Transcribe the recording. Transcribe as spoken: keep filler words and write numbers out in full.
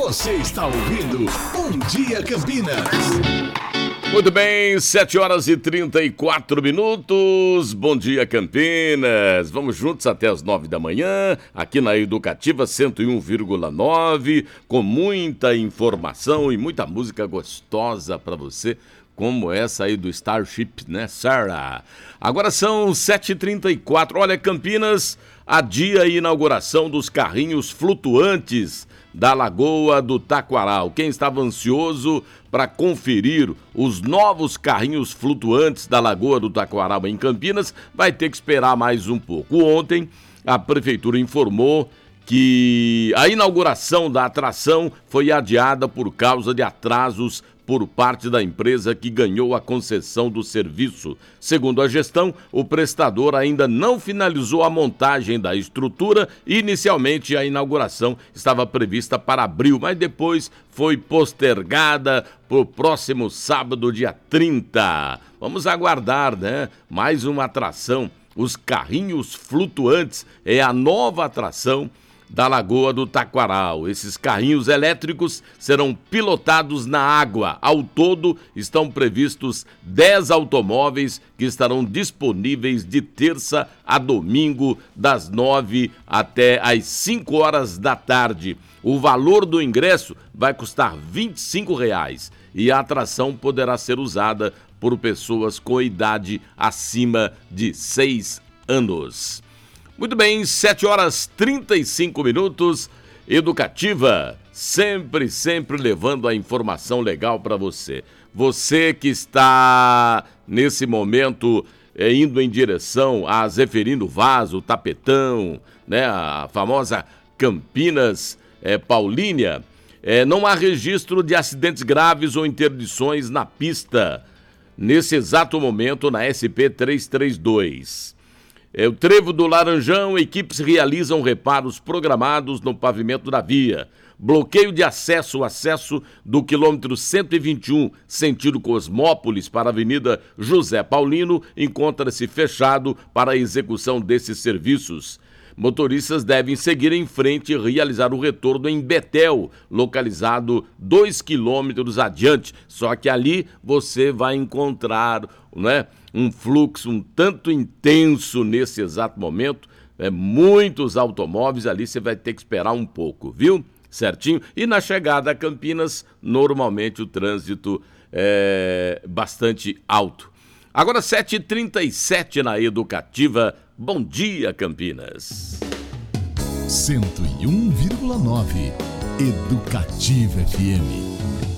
Você está ouvindo Bom Dia Campinas. Muito bem, sete horas e trinta e quatro minutos. Bom dia, Campinas. Vamos juntos até as nove da manhã, aqui na Educativa cento e um vírgula nove, com muita informação e muita música gostosa para você, como essa aí do Starship, né, Sarah? Agora são sete e trinta e quatro. Olha, Campinas adia a inauguração dos carrinhos flutuantes da Lagoa do Taquaral. Quem estava ansioso para conferir os novos carrinhos flutuantes da Lagoa do Taquaral em Campinas vai ter que esperar mais um pouco. Ontem, a Prefeitura informou que a inauguração da atração foi adiada por causa de atrasos por parte da empresa que ganhou a concessão do serviço. Segundo a gestão, o prestador ainda não finalizou a montagem da estrutura e, inicialmente, a inauguração estava prevista para abril, mas depois foi postergada para o próximo sábado, dia trinta. Vamos aguardar, né? Mais uma atração. Os carrinhos flutuantes é a nova atração da Lagoa do Taquaral. Esses carrinhos elétricos serão pilotados na água. Ao todo, estão previstos dez automóveis que estarão disponíveis de terça a domingo, das nove até às cinco horas da tarde. O valor do ingresso vai custar vinte e cinco reais e a atração poderá ser usada por pessoas com idade acima de seis anos. Muito bem, sete horas e trinta e cinco minutos, Educativa, sempre, sempre levando a informação legal para você. Você que está, nesse momento, é, indo em direção a Zeferino Vaz, o Tapetão, né, a famosa Campinas é, Paulínia, é, não há registro de acidentes graves ou interdições na pista, nesse exato momento, na S P trezentos e trinta e dois. É, o Trevo do Laranjão, equipes realizam reparos programados no pavimento da via. Bloqueio de acesso, o acesso do quilômetro cento e vinte e um, sentido Cosmópolis, para a Avenida José Paulino, encontra-se fechado para a execução desses serviços. Motoristas devem seguir em frente e realizar o retorno em Betel, localizado dois quilômetros adiante. Só que ali você vai encontrar, né, um fluxo um tanto intenso nesse exato momento. É, muitos automóveis ali, você vai ter que esperar um pouco, viu? Certinho? E na chegada a Campinas, normalmente o trânsito é bastante alto. Agora sete e trinta e sete na Educativa. Bom dia, Campinas. cento e um vírgula nove Educativa F M.